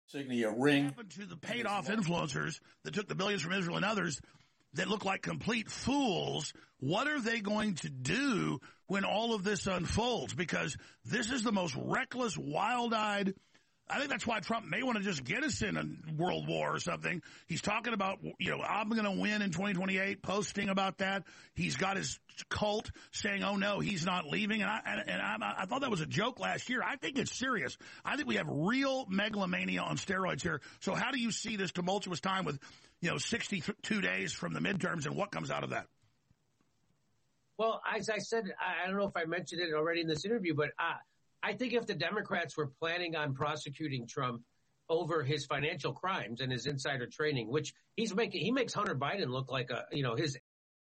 insignia ring. What happened to the paid-off influencers that took the billions from Israel and others that look like complete fools? What are they going to do when all of this unfolds? Because this is the most reckless, wild-eyed. I think that's why Trump may want to just get us in a world war or something. He's talking about, I'm going to win in 2028, posting about that. He's got his cult saying, oh, no, he's not leaving. And I thought that was a joke last year. I think it's serious. I think we have real megalomania on steroids here. So how do you see this tumultuous time with, 62 days from the midterms and what comes out of that? Well, as I said, I don't know if I mentioned it already in this interview, but I think if the Democrats were planning on prosecuting Trump over his financial crimes and his insider trading, which he makes Hunter Biden look like his